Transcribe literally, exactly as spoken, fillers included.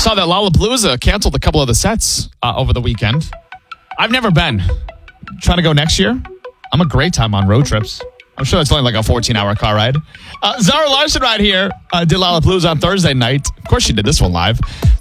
saw that Lollapalooza canceled a couple of the sets uh, over the weekend. I've never been. Trying to go next year? I'm a great time on road trips. I'm sure it's only like a fourteen-hour car ride. Uh, Zara Larson right here uh, did Lollapalooza on Thursday night. Of course she did this one live.